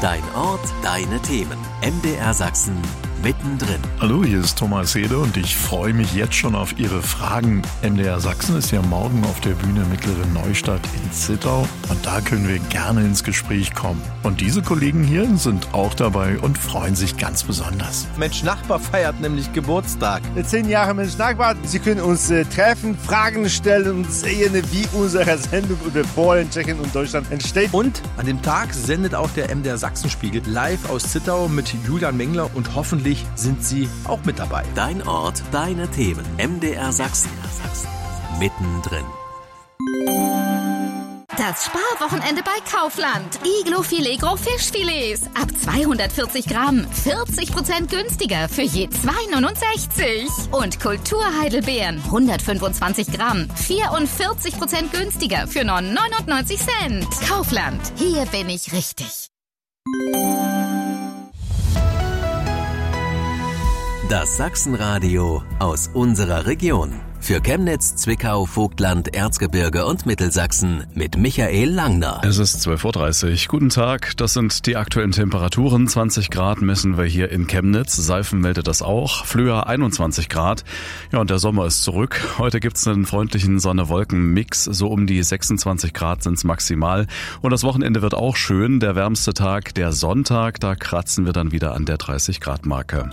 Dein Ort, deine Themen. MDR Sachsen mittendrin. Hallo, hier ist Thomas Hede und ich freue mich jetzt schon auf Ihre Fragen. MDR Sachsen ist ja morgen auf der Bühne Mittlere Neustadt in Zittau und da können wir gerne ins Gespräch kommen. Und diese Kollegen hier sind auch dabei und freuen sich ganz besonders. Mensch Nachbar feiert nämlich Geburtstag. 10 Jahre Mensch Nachbar. Sie können uns treffen, Fragen stellen und sehen, wie unsere Sendung über Polen, Tschechien und Deutschland entsteht. Und an dem Tag sendet auch der MDR Sachsenspiegel live aus Zittau mit Julian Mengler und hoffentlich sind Sie auch mit dabei. Dein Ort, deine Themen. MDR Sachsen. Mittendrin. Das Sparwochenende bei Kaufland. Iglo-Filet Gros Fischfilets. Ab 240 Gramm. 40% günstiger für je 2,69. Und Kulturheidelbeeren. 125 Gramm. 44% günstiger für nur 99 Cent. Kaufland. Hier bin ich richtig. Das Sachsenradio aus unserer Region. Für Chemnitz, Zwickau, Vogtland, Erzgebirge und Mittelsachsen mit Michael Langner. Es ist 12.30 Uhr. Guten Tag, das sind die aktuellen Temperaturen. 20 Grad messen wir hier in Chemnitz. Seifen meldet das auch. Flöha 21 Grad. Ja, und der Sommer ist zurück. Heute gibt's einen freundlichen Sonne-Wolken-Mix. So um die 26 Grad sind's maximal. Und das Wochenende wird auch schön. Der wärmste Tag, der Sonntag, da kratzen wir dann wieder an der 30-Grad-Marke.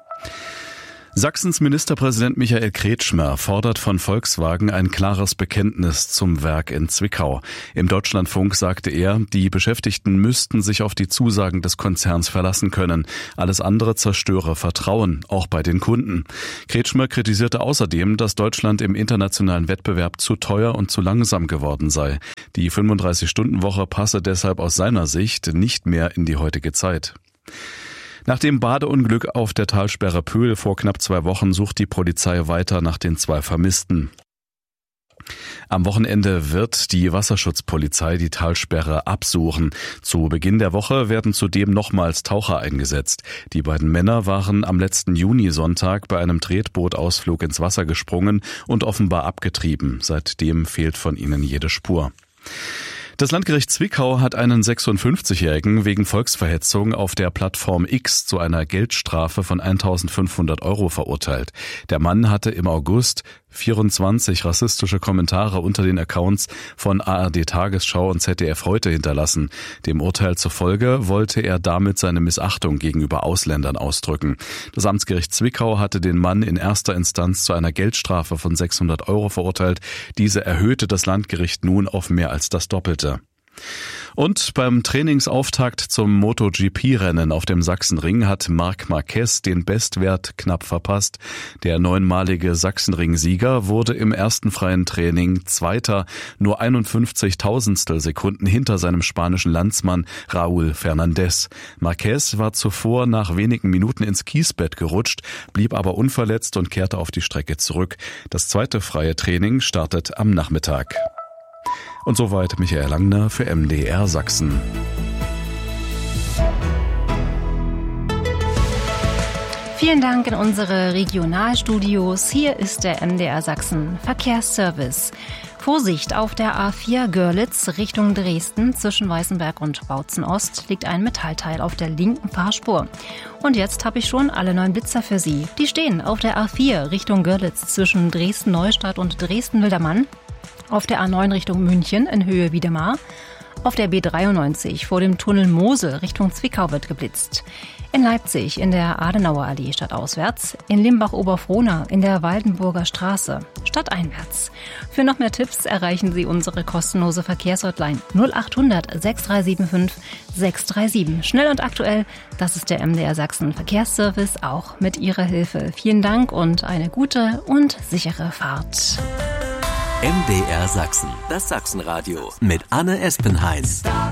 Sachsens Ministerpräsident Michael Kretschmer fordert von Volkswagen ein klares Bekenntnis zum Werk in Zwickau. Im Deutschlandfunk sagte er, die Beschäftigten müssten sich auf die Zusagen des Konzerns verlassen können. Alles andere zerstöre Vertrauen, auch bei den Kunden. Kretschmer kritisierte außerdem, dass Deutschland im internationalen Wettbewerb zu teuer und zu langsam geworden sei. Die 35-Stunden-Woche passe deshalb aus seiner Sicht nicht mehr in die heutige Zeit. Nach dem Badeunglück auf der Talsperre Pöhl vor knapp 2 Wochen sucht die Polizei weiter nach den 2 Vermissten. Am Wochenende wird die Wasserschutzpolizei die Talsperre absuchen. Zu Beginn der Woche werden zudem nochmals Taucher eingesetzt. Die beiden Männer waren am letzten Junisonntag bei einem Tretbootausflug ins Wasser gesprungen und offenbar abgetrieben. Seitdem fehlt von ihnen jede Spur. Das Landgericht Zwickau hat einen 56-Jährigen wegen Volksverhetzung auf der Plattform X zu einer Geldstrafe von 1.500 € verurteilt. Der Mann hatte im August 24 rassistische Kommentare unter den Accounts von ARD Tagesschau und ZDF Heute hinterlassen. Dem Urteil zufolge wollte er damit seine Missachtung gegenüber Ausländern ausdrücken. Das Amtsgericht Zwickau hatte den Mann in erster Instanz zu einer Geldstrafe von 600 € verurteilt. Diese erhöhte das Landgericht nun auf mehr als das Doppelte. Und beim Trainingsauftakt zum MotoGP-Rennen auf dem Sachsenring hat Marc Marquez den Bestwert knapp verpasst. Der 9-malige Sachsenring-Sieger wurde im ersten freien Training Zweiter, nur 51 Sekunden hinter seinem spanischen Landsmann Raúl Fernández. Marquez war zuvor nach wenigen Minuten ins Kiesbett gerutscht, blieb aber unverletzt und kehrte auf die Strecke zurück. Das zweite freie Training startet am Nachmittag. Und soweit Michael Langner für MDR Sachsen. Vielen Dank in unsere Regionalstudios. Hier ist der MDR Sachsen Verkehrsservice. Vorsicht, auf der A4 Görlitz Richtung Dresden zwischen Weißenberg und Bautzen-Ost liegt ein Metallteil auf der linken Fahrspur. Und jetzt habe ich schon alle 9 Blitzer für Sie. Die stehen auf der A4 Richtung Görlitz zwischen Dresden-Neustadt und Dresden-Wildermann. Auf der A9 Richtung München in Höhe Wiedemar. Auf der B93 vor dem Tunnel Mosel Richtung Zwickau wird geblitzt. In Leipzig in der Adenauer Allee stadtauswärts. In Limbach-Oberfrohna in der Waldenburger Straße stadteinwärts. Für noch mehr Tipps erreichen Sie unsere kostenlose Verkehrshotline 0800 6375 637. Schnell und aktuell, das ist der MDR Sachsen Verkehrsservice, auch mit Ihrer Hilfe. Vielen Dank und eine gute und sichere Fahrt. MDR Sachsen, das Sachsenradio mit Anne Espenheim.